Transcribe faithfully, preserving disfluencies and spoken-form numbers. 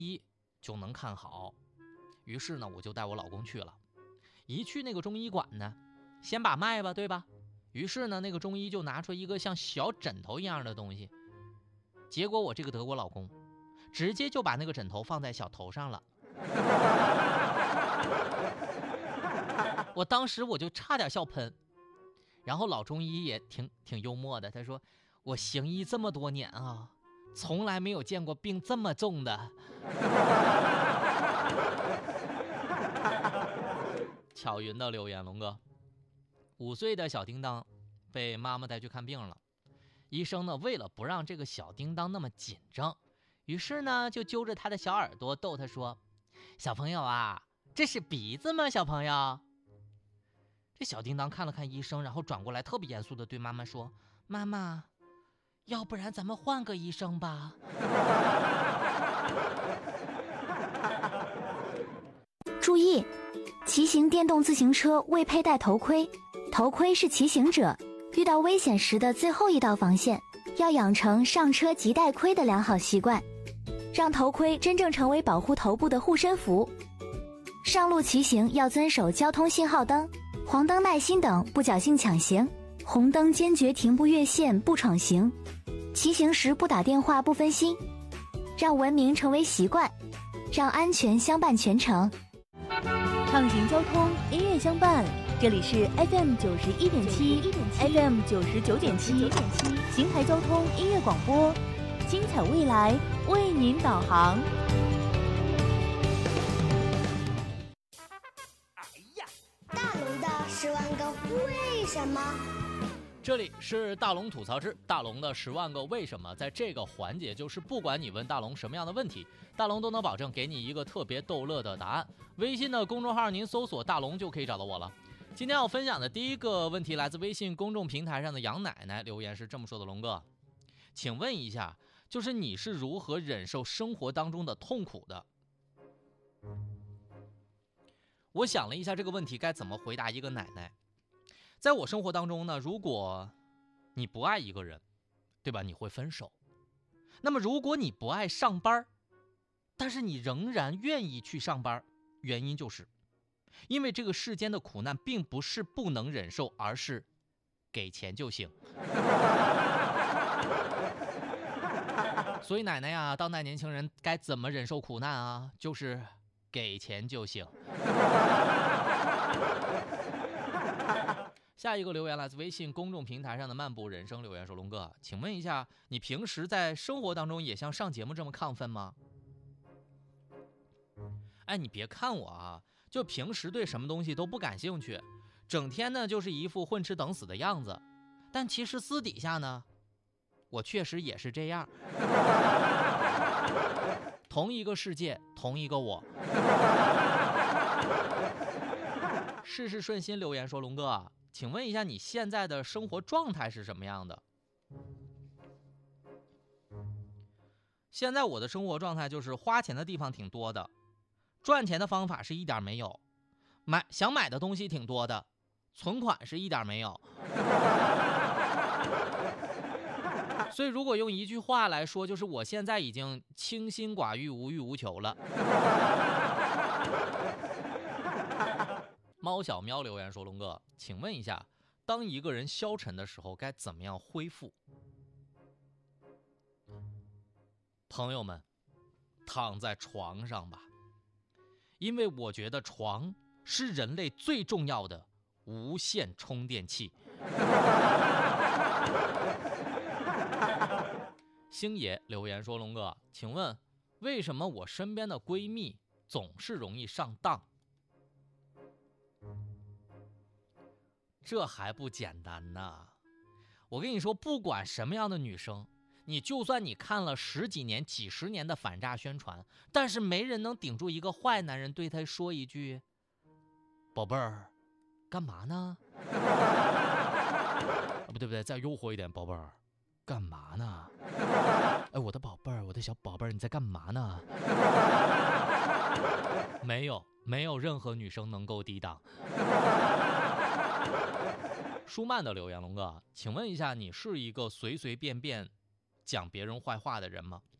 医就能看好。于是呢，我就带我老公去了。一去那个中医馆呢，先把脉吧，对吧？于是呢，那个中医就拿出一个像小枕头一样的东西。结果我这个德国老公直接就把那个枕头放在小头上了。我当时我就差点笑喷。然后老中医也挺挺幽默的，他说：“我行医这么多年啊，从来没有见过病这么重的。”巧云的留言，龙哥，五岁的小叮当被妈妈带去看病了。医生呢，为了不让这个小叮当那么紧张，于是呢就揪着他的小耳朵逗他说：“小朋友啊，这是鼻子吗？小朋友？”这小叮当看了看医生，然后转过来特别严肃地对妈妈说：“妈妈，要不然咱们换个医生吧。” 注意，骑行电动自行车未佩戴头盔，头盔是骑行者遇到危险时的最后一道防线，要养成上车即戴盔的良好习惯，让头盔真正成为保护头部的护身符。上路骑行要遵守交通信号灯，黄灯耐心等，不侥幸抢行；红灯坚决停不越线，不闯行。骑行时不打电话，不分心，让文明成为习惯，让安全相伴全程。 畅行交通，音乐相伴。这里是 F M 九十一点七 ，F M 九十九点七，邢台交通音乐广播，精彩未来为您导航。 大龙的十万个为什么？ 这里是大龙吐槽之大龙的十万个为什么。在这个环节，就是不管你问大龙什么样的问题，大龙都能保证给你一个特别逗乐的答案。微信的公众号您搜索大龙就可以找到我了。今天要分享的第一个问题来自微信公众平台上的杨奶奶，留言是这么说的：龙哥，请问一下，就是你是如何忍受生活当中的痛苦的？我想了一下这个问题该怎么回答一个奶奶。在我生活当中呢，如果你不爱一个人，对吧，你会分手。那么如果你不爱上班，但是你仍然愿意去上班，原因就是因为这个世间的苦难并不是不能忍受，而是给钱就行。所以奶奶呀，当代年轻人该怎么忍受苦难啊？就是给钱就行。下一个留言来自微信公众平台上的漫步人生留言说：龙哥，请问一下，你平时在生活当中也像上节目这么亢奋吗？哎，你别看我啊，就平时对什么东西都不感兴趣，整天呢就是一副混吃等死的样子，但其实私底下呢，我确实也是这样。同一个世界，同一个我。事事顺心留言说：龙哥，请问一下，你现在的生活状态是什么样的？现在我的生活状态就是花钱的地方挺多的，赚钱的方法是一点没有，买想买的东西挺多的，存款是一点没有。所以如果用一句话来说，就是我现在已经清心寡欲，无欲无求了。猫小喵留言说：龙哥，请问一下，当一个人消沉的时候该怎么样恢复？朋友们，躺在床上吧，因为我觉得床是人类最重要的无线充电器。星爷留言说：龙哥，请问为什么我身边的闺蜜总是容易上当？这还不简单呢，我跟你说，不管什么样的女生，你就算你看了十几年几十年的反诈宣传，但是没人能顶住一个坏男人对她说一句：宝贝儿，干嘛呢？啊，不对不对，再诱惑一点，宝贝儿，干嘛呢？哎，我的宝贝儿，我的小宝贝儿，你在干嘛呢？没有没有任何女生能够抵挡。舒曼的留言：龙哥，请问一下，你是一个随随便便讲别人坏话的人吗？